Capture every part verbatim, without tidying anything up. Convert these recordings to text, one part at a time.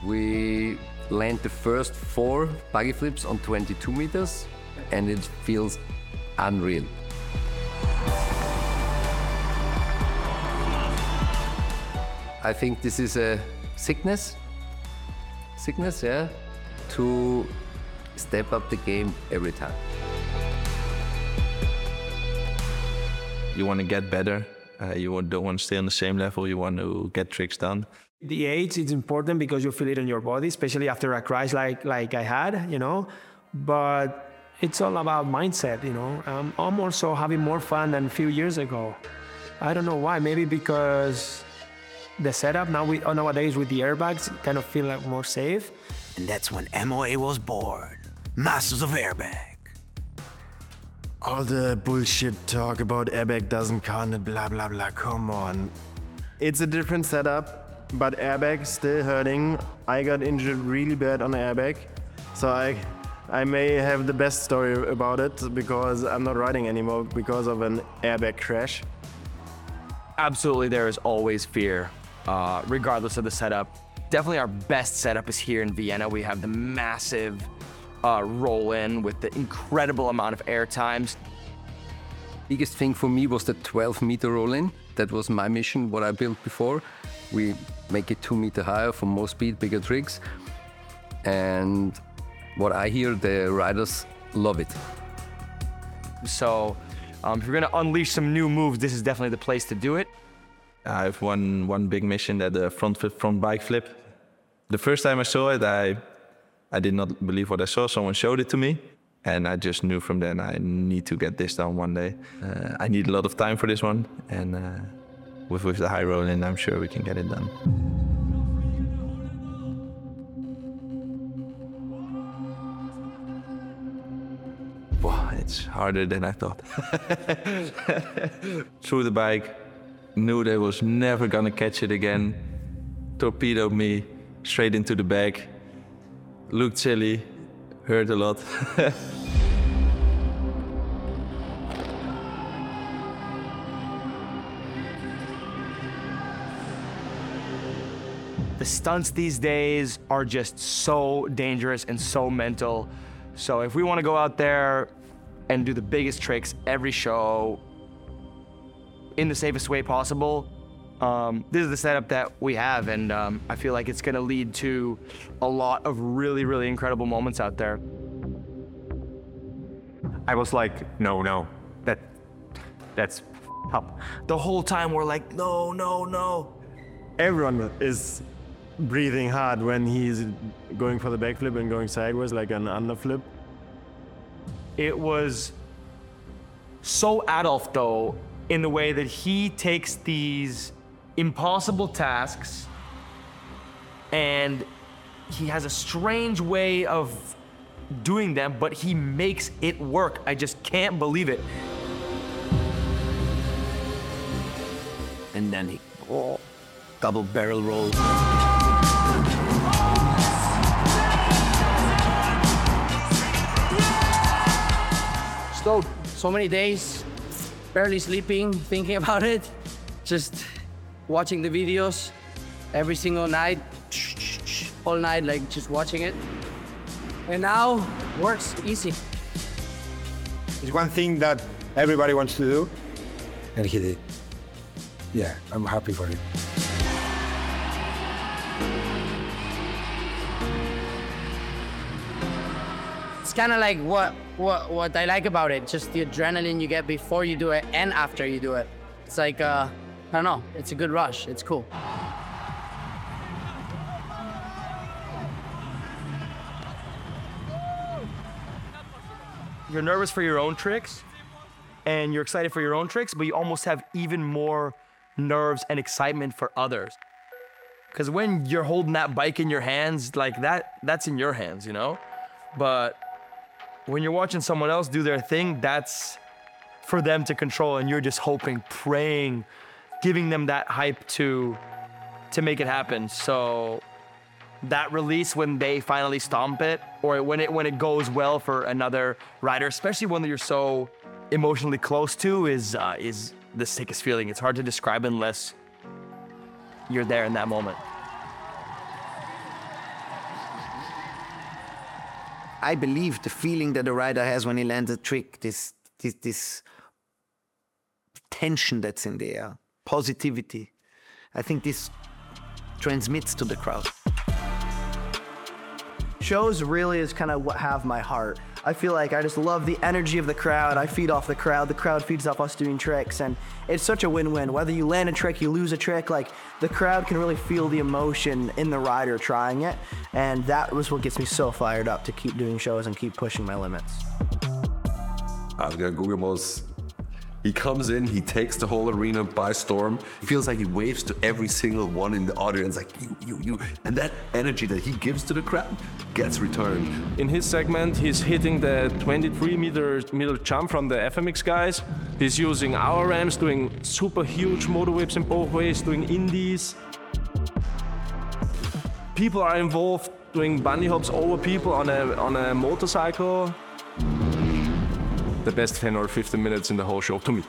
We land the first four buggy flips on twenty-two meters, and it feels unreal. I think this is a sickness, sickness, yeah, to step up the game every time. You want to get better. Uh, you don't want to stay on the same level. You want to get tricks done. The age is important because you feel it in your body, especially after a crash like like I had, you know. But it's all about mindset, you know. Um, I'm also having more fun than a few years ago. I don't know why. Maybe because the setup now we nowadays with the airbags kind of feel like more safe. And that's when M O A was born. Masters of Airbag. All the bullshit talk about airbag doesn't count and blah blah blah, come on. It's a different setup, but airbag still hurting. I got injured really bad on airbag, so I I may have the best story about it because I'm not riding anymore because of an airbag crash. Absolutely, there is always fear, uh, regardless of the setup. Definitely our best setup is here in Vienna. We have the massive Uh, roll in with the incredible amount of air times. Biggest thing for me was the twelve meter roll in. That was my mission, what I built before. We make it two meter higher for more speed, bigger tricks. And what I hear, the riders love it. So um, if you're gonna unleash some new moves, this is definitely the place to do it. I have one, one big mission, that the front flip, front bike flip. The first time I saw it, I I did not believe what I saw. Someone showed it to me, and I just knew from then I need to get this done one day. Uh, I need a lot of time for this one, and uh, with, with the high roll in, I'm sure we can get it done. Wow, it's harder than I thought. Threw the bike, knew that I was never gonna catch it again, torpedoed me straight into the bag. Looked silly, hurt a lot. The stunts these days are just so dangerous and so mental. So if we want to go out there and do the biggest tricks every show in the safest way possible, Um, this is the setup that we have, and um, I feel like it's going to lead to a lot of really, really incredible moments out there. I was like, no, no, that, that's up. The whole time we're like, no, no, no. Everyone is breathing hard when he's going for the backflip and going sideways like an underflip. It was so Adolf, though, in the way that he takes these impossible tasks and he has a strange way of doing them, but he makes it work. I just can't believe it. And then he oh, double barrel rolls. So, so many days, barely sleeping, thinking about it, just watching the videos every single night, all night, like just watching it. And now, works easy. It's one thing that everybody wants to do. And he did. Yeah, I'm happy for it. It's kind of like what, what, what I like about it, just the adrenaline you get before you do it and after you do it. It's like, uh, I don't know, it's a good rush, it's cool. You're nervous for your own tricks, and you're excited for your own tricks, but you almost have even more nerves and excitement for others. Because when you're holding that bike in your hands, like that, that's in your hands, you know? But when you're watching someone else do their thing, that's for them to control, and you're just hoping, praying, giving them that hype to, to make it happen. So that release when they finally stomp it, or when it when it goes well for another rider, especially one that you're so emotionally close to, is uh, is the sickest feeling. It's hard to describe unless you're there in that moment. I believe the feeling that a rider has when he lands a trick, this, this, this tension that's in the air, positivity, I think this transmits to the crowd. Shows really is kind of what have my heart. I feel like I just love the energy of the crowd. I feed off the crowd. The crowd feeds off us doing tricks, and it's such a win-win. Whether you land a trick, you lose a trick, like the crowd can really feel the emotion in the rider trying it, and that was what gets me so fired up to keep doing shows and keep pushing my limits. Ansgar Guggemos, he comes in, he takes the whole arena by storm. It feels like he waves to every single one in the audience, like you, you, you. And that energy that he gives to the crowd gets returned. In his segment, he's hitting the twenty-three meter middle jump from the F M X guys. He's using our ramps, doing super huge motor whips in both ways, doing indies. People are involved doing bunny hops over people on a, on a motorcycle. The best ten or fifteen minutes in the whole show to me.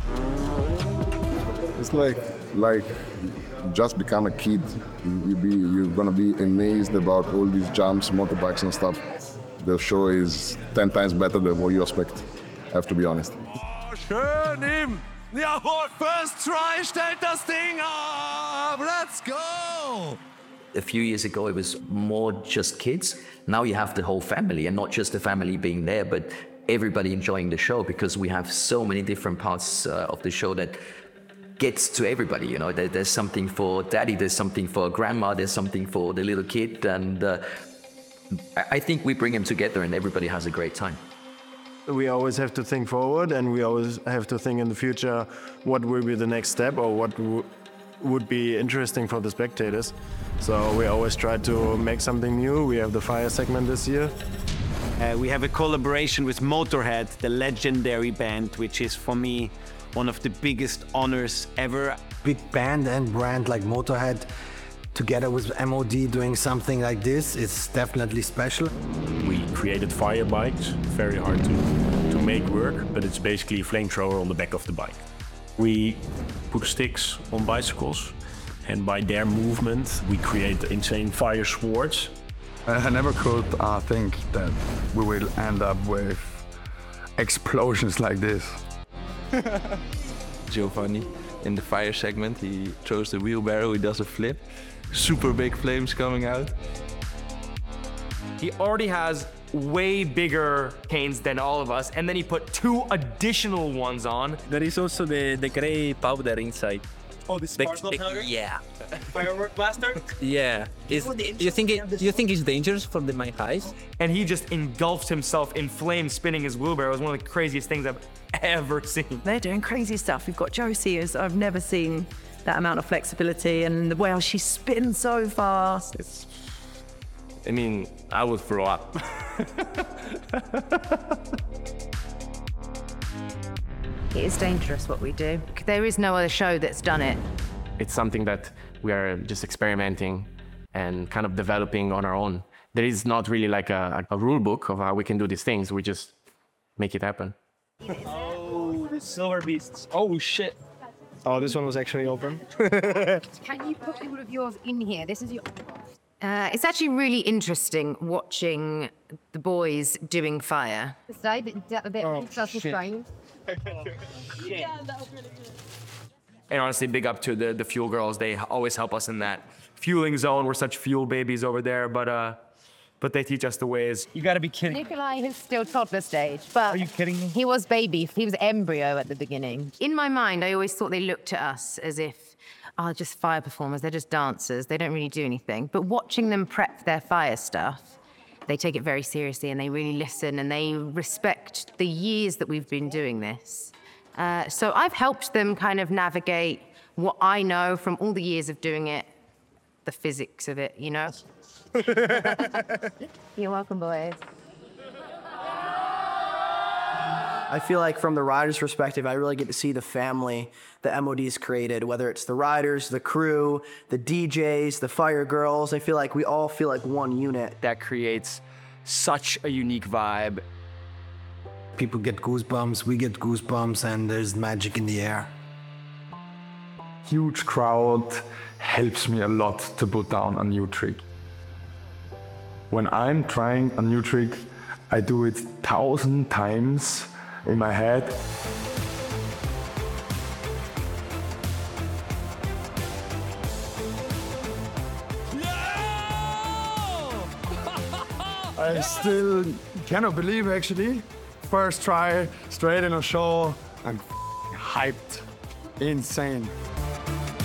It's like like just become a kid. You be you're gonna be amazed about all these jumps, motorbikes and stuff. The show is ten times better than what you expect. I have to be honest. Oh, schön ihm! Jawohl, first try, stellt das Ding ab! Let's go! A few years ago, it was more just kids. Now you have the whole family, and not just the family being there, but everybody enjoying the show, because we have so many different parts uh, of the show that gets to everybody. You know, there, there's something for daddy, there's something for grandma, there's something for the little kid, and uh, I think we bring them together, and everybody has a great time. We always have to think forward, and we always have to think in the future what will be the next step or what w would be interesting for the spectators. So we always try to make something new. We have the fire segment this year. Uh, we have a collaboration with Motorhead, the legendary band, which is for me one of the biggest honors ever. Big band and brand like Motorhead, together with M O D doing something like this, it's definitely special. We created fire bikes, very hard to, to make work, but it's basically a flamethrower on the back of the bike. We put sticks on bicycles, and by their movement, we create insane fire swords. I never could uh, think that we will end up with explosions like this. Giovanni, in the fire segment, he throws the wheelbarrow, he does a flip. Super big flames coming out. He already has way bigger canes than all of us, and then he put two additional ones on. There is also the, the gray powder inside. Oh, the sparkle powder? Yeah. Firework blaster? Yeah. Is, you think it, you think it's dangerous for the my highs? And he just engulfed himself in flames spinning his wheelbarrow. It was one of the craziest things I've ever seen. They're doing crazy stuff. We've got Josie, as I've never seen that amount of flexibility, and the way she spins so fast. It's, I mean, I would throw up. It is dangerous what we do. There is no other show that's done it. It's something that we are just experimenting and kind of developing on our own. There is not really like a, a rule book of how we can do these things. We just make it happen. Oh, the silver beasts. Oh, shit. Oh, this one was actually open. Can you put all of yours in here? This is your... Uh, it's actually really interesting watching the boys doing fire. Oh, shit. And honestly, big up to the, the fuel girls. They always help us in that fueling zone. We're such fuel babies over there, but uh, but they teach us the ways. You gotta be kidding. Nikolai is still toddler stage, but are you kidding me? He was baby. He was embryo at the beginning. In my mind, I always thought they looked at us as if, oh, just fire performers. They're just dancers. They don't really do anything. But watching them prep their fire stuff, they take it very seriously and they really listen and they respect the years that we've been doing this. Uh, so I've helped them kind of navigate what I know from all the years of doing it, the physics of it, you know? You're welcome, boys. I feel like from the rider's perspective, I really get to see the family that M O D's created, whether it's the riders, the crew, the D Js, the fire girls. I feel like we all feel like one unit. That creates such a unique vibe. People get goosebumps, we get goosebumps, and there's magic in the air. Huge crowd helps me a lot to put down a new trick. When I'm trying a new trick, I do it thousand times in my head. I still cannot believe, actually. First try, straight in a show, I'm hyped, insane.